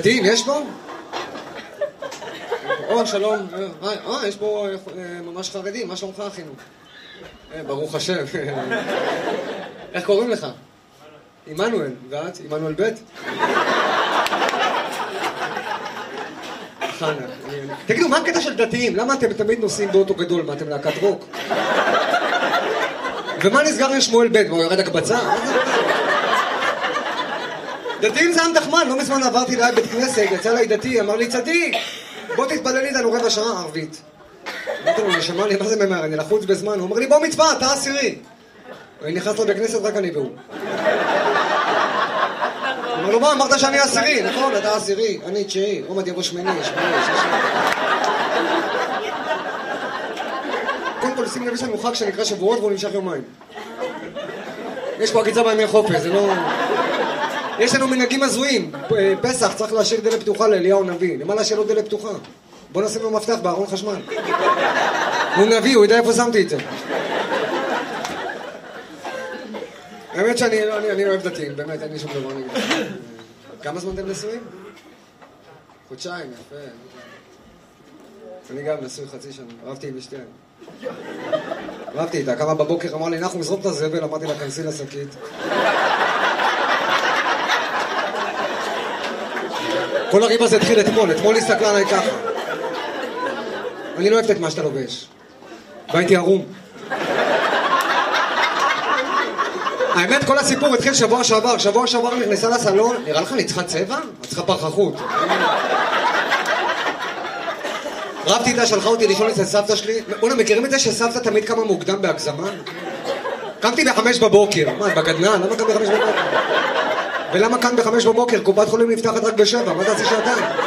דתיים יש פה? שלום. יש פה ממש חרדים, מה שלומך אחינו? ברוך השם. איך קוראים לך? עמנואל. ואת? עמנואל ב'? חנה. תגידו, מה הקטע של דתיים? למה אתם תמיד נוסעים באוטו גדול? מה, אתם להקת רוק? ומה נסגר עם שמואל ב'? הוא ירד הקבצה? דתיים זה עם תחמן, לא מזמן עברתי ליד בית כנסת, יצא לי דתי, אמר לי צדיק, בוא תתפלל איתנו רבע שעה ערבית. אמרתי לו, נשמע לי, מה זה ממהר? אני לחוץ בזמן. הוא אומר לי, בוא מצווה, אתה עשירי. אני נכנס לו בכנסת, רק אני והוא. אמר לו, מה, אמרת שאני עשירי? נכון, אתה עשירי, אני תשיעי, עומד יבוא שמיני, שישי. קודם כל, שים לב, יש לנו חג שנקרא שבועות והוא נמשך יומיים. יש פה עקיצה בימי חופש, זה לא... יש לנו מנהגים הזויים. פסח צריך להשאיר דלת פתוחה לאליהו הנביא. למה להשאיר לו דלת פתוחה? בוא נשים לו מפתח בארון חשמל. הוא נביא, הוא יודע איפה שמתי את זה. האמת שאני לא אוהב דתיים, באמת, אין לי שום דבר נגד. כמה זמן אתם נשואים? חודשיים, יפה. אני גם נשוי חצי שנה, אהבתי עם אשתי. אהבתי איתה, קמה בבוקר, אמר לי, נחום, זרוק את הזבל, אמרתי לה, כנסי לשקית. כל הריב הזה התחיל אתמול הסתכלה עליי ככה. אני לא אוהבת את מה שאתה לובש. והייתי ערום. האמת, כל הסיפור התחיל שבוע שעבר נכנסה לסלון, נראה לך אני צריכה צבע? את צריכה פרחחות. רבתי איתה, שלחה אותי לישון אצל סבתא שלי. אונה, מכירים את זה שסבתא תמיד קמה מוקדם בהגזמה? קמתי ב5 בבוקר. מה, בגדנן? למה קם ב5 בבוקר? ולמה כאן ב5 בבוקר? קופת חולים נפתחת רק ב7, מה תעשי שעתיים?